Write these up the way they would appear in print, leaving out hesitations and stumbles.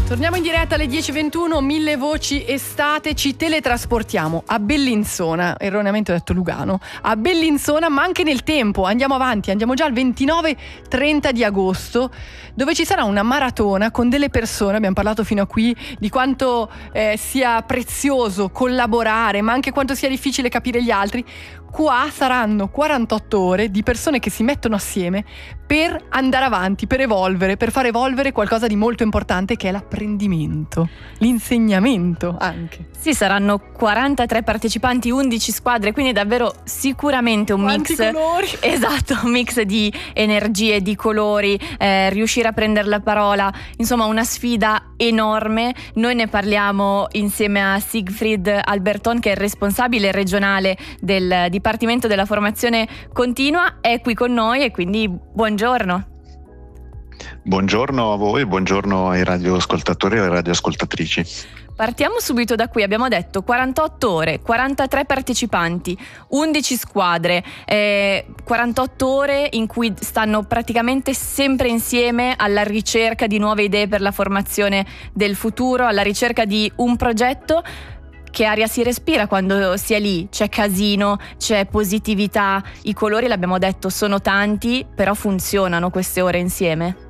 Torniamo in diretta alle 10:21, Mille Voci Estate, ci teletrasportiamo a Bellinzona, erroneamente ho detto Lugano, a Bellinzona, ma anche nel tempo, andiamo avanti, andiamo già al 29-30 di agosto, dove ci sarà una maratona con delle persone, abbiamo parlato fino a qui di quanto sia prezioso collaborare, ma anche quanto sia difficile capire gli altri. Qua saranno 48 ore di persone che si mettono assieme per andare avanti, per evolvere, per far evolvere qualcosa di molto importante che è l'apprendimento, l'insegnamento anche. Sì, saranno 43 partecipanti, 11 squadre, quindi davvero sicuramente un Quanti mix. colori! Esatto, un mix di energie, di colori, riuscire a prendere la parola, insomma una sfida enorme. Noi ne parliamo insieme a Siegfried Alberton, che è il responsabile regionale del Dipartimento della Formazione Continua, è qui con noi e quindi buongiorno. Buongiorno a voi, buongiorno ai radioascoltatori e alle radioascoltatrici. Partiamo subito da qui, abbiamo detto 48 ore, 43 partecipanti, 11 squadre, 48 ore in cui stanno praticamente sempre insieme alla ricerca di nuove idee per la formazione del futuro, alla ricerca di un progetto. Che aria si respira quando si è lì? C'è casino, c'è positività, i colori, l'abbiamo detto, sono tanti, però funzionano queste ore insieme.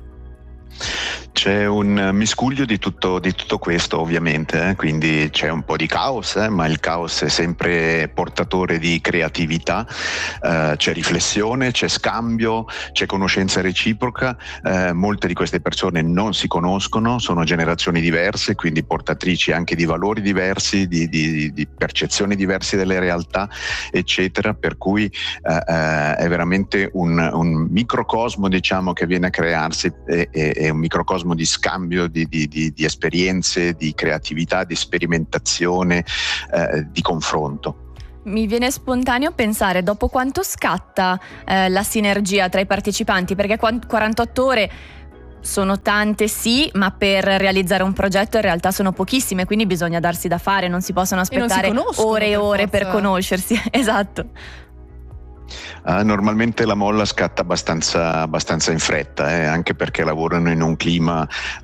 C'è un miscuglio di tutto questo, ovviamente, quindi c'è un po' di caos, ma il caos è sempre portatore di creatività, c'è riflessione, c'è scambio, c'è conoscenza reciproca, molte di queste persone non si conoscono, sono generazioni diverse, quindi portatrici anche di valori diversi, di percezioni diverse delle realtà, eccetera, per cui è veramente un microcosmo, diciamo, che viene a crearsi, è un microcosmo di scambio di esperienze, di creatività, di sperimentazione, di confronto. Mi viene spontaneo pensare dopo quanto scatta la sinergia tra i partecipanti, perché 48 ore sono tante, sì, ma per realizzare un progetto in realtà sono pochissime, quindi bisogna darsi da fare, non si possono aspettare ore e ore per conoscersi. Esatto. Normalmente la molla scatta abbastanza in fretta, anche perché lavorano in un clima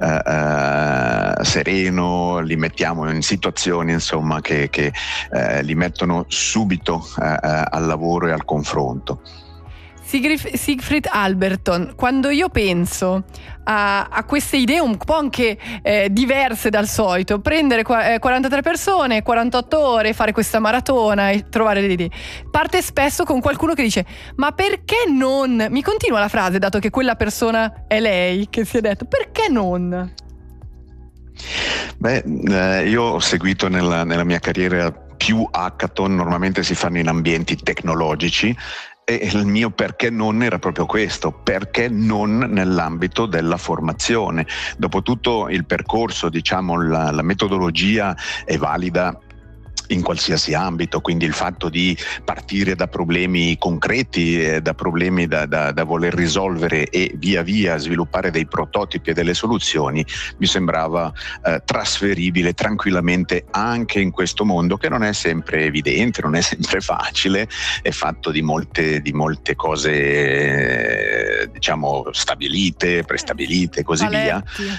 sereno, li mettiamo in situazioni, insomma, che li mettono subito al lavoro e al confronto. Siegfried Alberton, quando io penso a queste idee un po' anche diverse dal solito, prendere 43 persone, 48 ore, fare questa maratona e trovare le idee, parte spesso con qualcuno che dice: ma perché non? Mi continua la frase, dato che quella persona è lei che si è detto: perché non? Io ho seguito nella mia carriera più hackathon, normalmente si fanno in ambienti tecnologici. E il mio perché non era proprio questo, perché non nell'ambito della formazione. Dopotutto il percorso, diciamo, la metodologia è valida in qualsiasi ambito, quindi il fatto di partire da problemi concreti, da problemi da voler risolvere e via via sviluppare dei prototipi e delle soluzioni mi sembrava trasferibile tranquillamente anche in questo mondo, che non è sempre evidente, non è sempre facile, è fatto di molte cose, diciamo, stabilite, prestabilite e così via.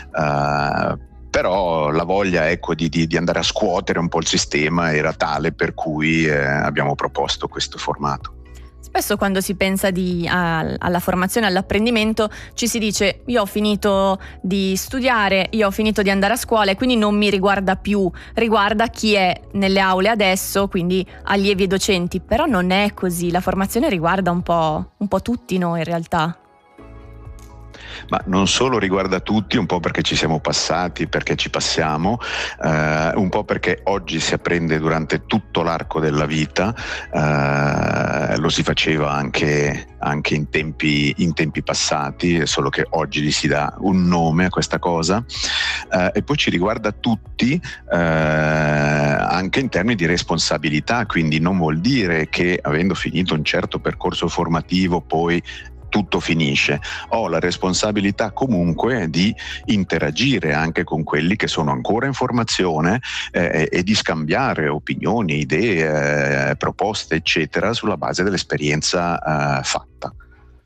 Però la voglia, ecco, di andare a scuotere un po' il sistema era tale per cui abbiamo proposto questo formato. Spesso quando si pensa alla formazione, all'apprendimento, ci si dice: io ho finito di studiare, io ho finito di andare a scuola e quindi non mi riguarda più, riguarda chi è nelle aule adesso, quindi allievi e docenti. Però non è così, la formazione riguarda un po' tutti noi in realtà. Ma non solo riguarda tutti, un po' perché ci siamo passati, perché ci passiamo, un po' perché oggi si apprende durante tutto l'arco della vita, lo si faceva anche in tempi passati, solo che oggi gli si dà un nome a questa cosa, e poi ci riguarda tutti anche in termini di responsabilità, quindi non vuol dire che avendo finito un certo percorso formativo poi tutto finisce. Ho la responsabilità comunque di interagire anche con quelli che sono ancora in formazione e di scambiare opinioni, idee, proposte, eccetera, sulla base dell'esperienza fatta.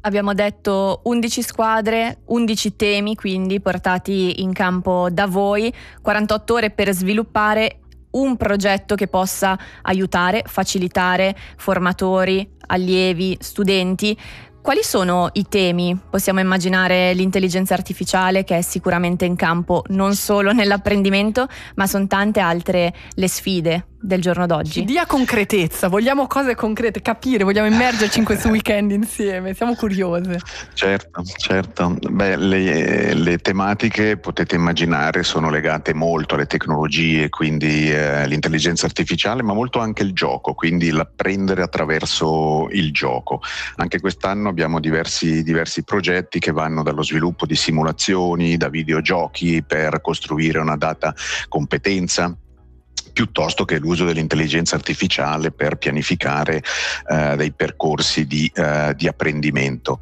Abbiamo detto 11 squadre, 11 temi quindi portati in campo da voi, 48 ore per sviluppare un progetto che possa aiutare, facilitare formatori, allievi, studenti. Quali sono i temi? Possiamo immaginare l'intelligenza artificiale, che è sicuramente in campo non solo nell'apprendimento, ma sono tante altre le sfide del giorno d'oggi. Ci dia concretezza, vogliamo cose concrete, capire, vogliamo immergerci in questo weekend insieme, siamo curiose. Certo. Beh, le tematiche, potete immaginare, sono legate molto alle tecnologie, quindi l'intelligenza artificiale, ma molto anche il gioco, quindi l'apprendere attraverso il gioco. Anche quest'anno abbiamo diversi progetti che vanno dallo sviluppo di simulazioni, da videogiochi per costruire una data competenza, piuttosto che l'uso dell'intelligenza artificiale per pianificare dei percorsi di apprendimento.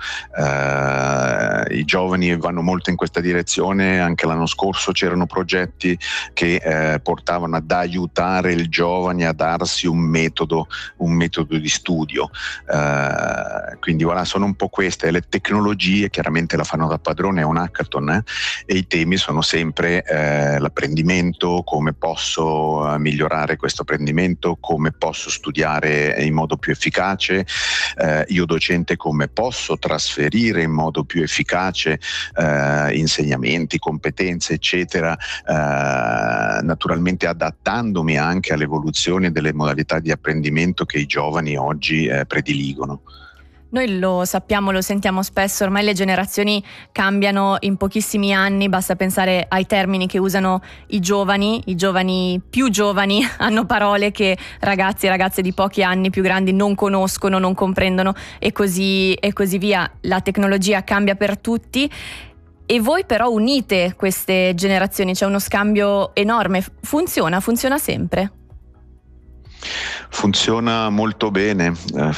I giovani vanno molto in questa direzione. Anche l'anno scorso c'erano progetti che portavano ad aiutare il giovane a darsi un metodo di studio. Quindi voilà, sono un po' queste. Le tecnologie chiaramente la fanno da padrone, è un hackathon, e i temi sono sempre l'apprendimento, come posso migliorare questo apprendimento, come posso studiare in modo più efficace, io docente come posso trasferire in modo più efficace insegnamenti, competenze, eccetera, naturalmente adattandomi anche all'evoluzione delle modalità di apprendimento che i giovani oggi prediligono. Noi lo sappiamo, lo sentiamo spesso, ormai le generazioni cambiano in pochissimi anni, basta pensare ai termini che usano i giovani più giovani hanno parole che ragazzi e ragazze di pochi anni più grandi non conoscono, non comprendono e così via. La tecnologia cambia per tutti e voi però unite queste generazioni, c'è uno scambio enorme, funziona sempre? Funziona molto bene,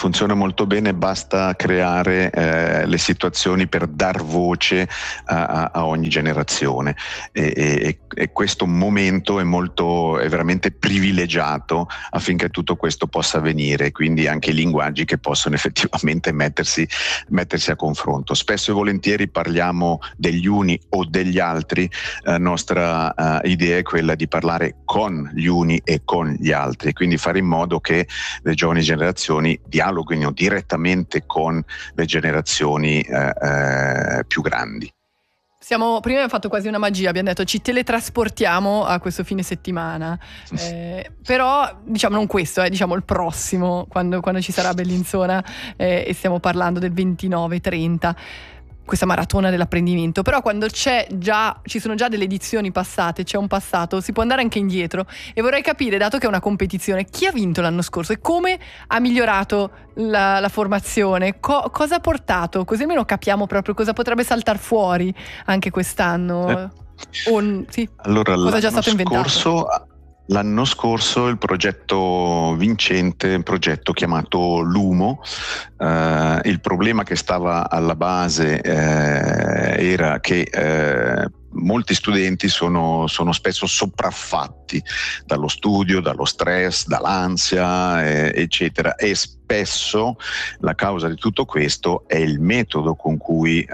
basta creare le situazioni per dar voce a ogni generazione e questo momento è veramente privilegiato affinché tutto questo possa avvenire, quindi anche i linguaggi che possono effettivamente mettersi a confronto. Spesso e volentieri parliamo degli uni o degli altri, nostra idea è quella di parlare con gli uni e con gli altri, quindi fare in modo che le giovani generazioni dialoghino direttamente con le generazioni più grandi. Prima abbiamo fatto quasi una magia, abbiamo detto ci teletrasportiamo a questo fine settimana, però diciamo non questo, diciamo il prossimo, quando ci sarà Bellinzona, e stiamo parlando del 29-30. Questa maratona dell'apprendimento, però quando ci sono già delle edizioni passate, c'è un passato, si può andare anche indietro e vorrei capire, dato che è una competizione, chi ha vinto l'anno scorso e come ha migliorato la formazione, cosa ha portato, così almeno capiamo proprio cosa potrebbe saltare fuori anche quest'anno. Sì. Allora, cosa è già stato inventato? L'anno scorso il progetto vincente, un progetto chiamato Lumo, il problema che stava alla base era che molti studenti sono spesso sopraffatti dallo studio, dallo stress, dall'ansia, eccetera, e spesso la causa di tutto questo è il metodo con cui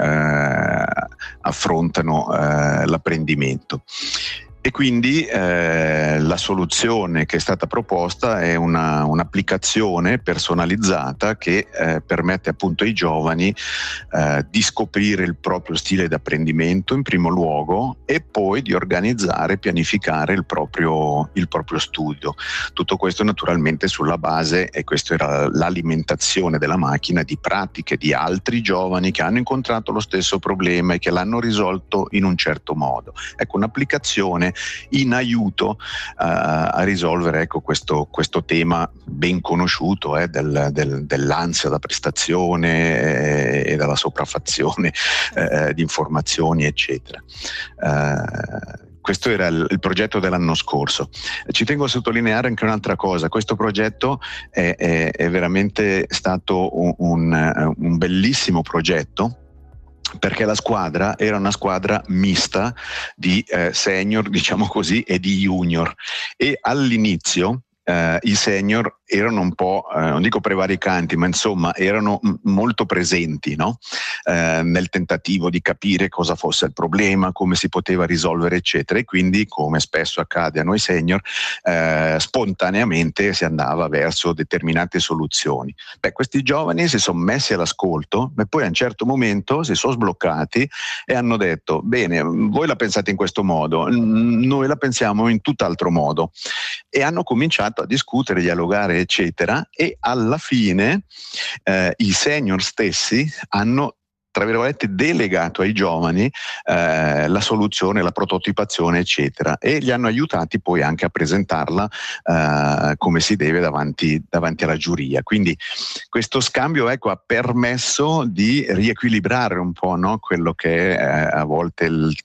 affrontano l'apprendimento. E quindi la soluzione che è stata proposta è un'applicazione personalizzata che permette appunto ai giovani di scoprire il proprio stile di apprendimento in primo luogo e poi di organizzare e pianificare il proprio studio. Tutto questo naturalmente sulla base, e questa era l'alimentazione della macchina, di pratiche di altri giovani che hanno incontrato lo stesso problema e che l'hanno risolto in un certo modo. Ecco, un'applicazione in aiuto a risolvere questo tema ben conosciuto dell'ansia da prestazione e della sopraffazione di informazioni, eccetera. Questo era il progetto dell'anno scorso. Ci tengo a sottolineare anche un'altra cosa: questo progetto è veramente stato un bellissimo progetto, perché la squadra era una squadra mista di senior, diciamo così, e di junior, e all'inizio i senior erano un po', non dico prevaricanti, ma insomma erano molto presenti, no? Nel tentativo di capire cosa fosse il problema, come si poteva risolvere, eccetera, e quindi, come spesso accade a noi senior, spontaneamente si andava verso determinate soluzioni. Questi giovani si sono messi all'ascolto e poi a un certo momento si sono sbloccati e hanno detto: bene, voi la pensate in questo modo, noi la pensiamo in tutt'altro modo, e hanno cominciato a discutere, dialogare, eccetera, e alla fine i senior stessi hanno, tra virgolette, delegato ai giovani la soluzione, la prototipazione, eccetera, e li hanno aiutati poi anche a presentarla come si deve davanti alla giuria. Quindi questo scambio, ecco, ha permesso di riequilibrare un po', no, quello che è a volte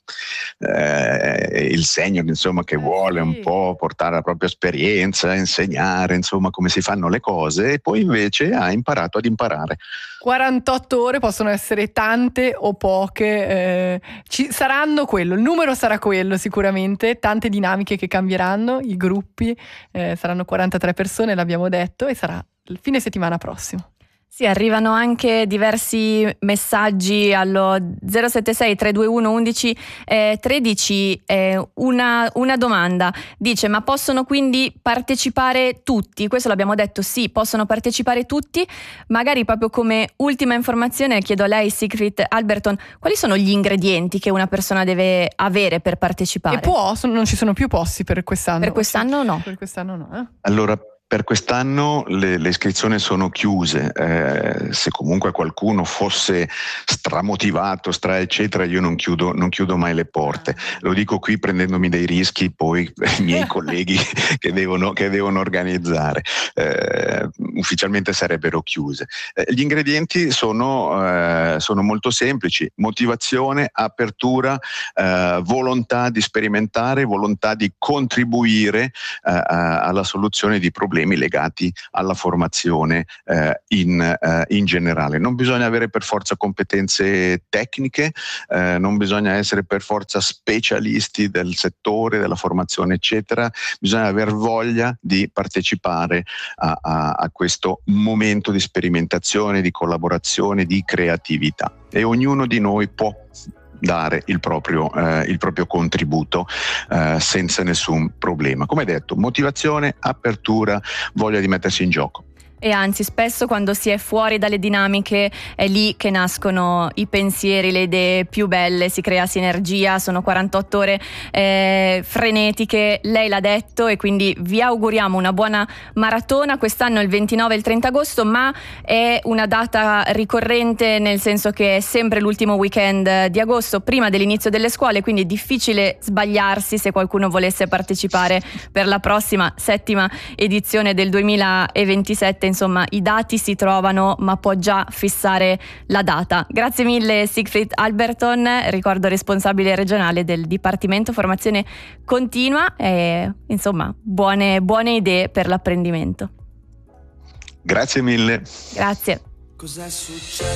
il senior, insomma, che vuole un po' portare la propria esperienza, insegnare, insomma, come si fanno le cose, e poi invece ha imparato ad imparare. 48 ore possono essere tante o poche, saranno quello, il numero sarà quello sicuramente, tante dinamiche che cambieranno, i gruppi, saranno 43 persone, l'abbiamo detto, e sarà il fine settimana prossimo. Sì, arrivano anche diversi messaggi allo 076 321 11 13. Una domanda dice: ma possono quindi partecipare tutti? Questo l'abbiamo detto, sì, possono partecipare tutti. Magari proprio come ultima informazione chiedo a lei, Sigrid Alberton, quali sono gli ingredienti che una persona deve avere per partecipare? E non ci sono più posti per quest'anno? Per quest'anno no. Per quest'anno no. Allora, per quest'anno le iscrizioni sono chiuse, se comunque qualcuno fosse stramotivato, eccetera, io non chiudo mai le porte. Lo dico qui prendendomi dei rischi poi i miei colleghi che devono organizzare. Ufficialmente sarebbero chiuse. Gli ingredienti sono molto semplici: motivazione, apertura, volontà di sperimentare, volontà di contribuire alla soluzione di problemi legati alla formazione in generale. Non bisogna avere per forza competenze tecniche, non bisogna essere per forza specialisti del settore, della formazione, eccetera. Bisogna aver voglia di partecipare a questo momento di sperimentazione, di collaborazione, di creatività, e ognuno di noi può dare il proprio contributo senza nessun problema. Come detto, motivazione, apertura, voglia di mettersi in gioco. E anzi, spesso quando si è fuori dalle dinamiche è lì che nascono i pensieri, le idee più belle, si crea sinergia. Sono 48 ore frenetiche, lei l'ha detto, e quindi vi auguriamo una buona maratona. Quest'anno il 29 e il 30 agosto, ma è una data ricorrente, nel senso che è sempre l'ultimo weekend di agosto, prima dell'inizio delle scuole, quindi è difficile sbagliarsi se qualcuno volesse partecipare per la prossima 7ª edizione del 2027. Insomma, i dati si trovano, ma può già fissare la data. Grazie mille Sigrid Alberton, ricordo responsabile regionale del Dipartimento Formazione Continua, e insomma buone idee per l'apprendimento. Grazie mille. Grazie. Cos'è successo?